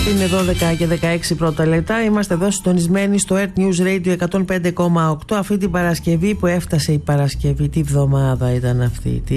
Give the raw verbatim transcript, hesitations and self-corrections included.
Είναι δώδεκα και δεκαέξι πρώτα λεπτά. Είμαστε εδώ συντονισμένοι στο Earth News Radio εκατόν πέντε κόμμα οκτώ. Αυτή την Παρασκευή που έφτασε η Παρασκευή. Τι εβδομάδα ήταν αυτή?